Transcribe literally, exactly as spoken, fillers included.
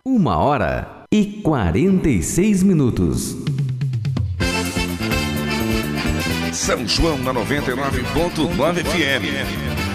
Uma hora e quarenta e seis minutos. São João na noventa e nove ponto nove F M.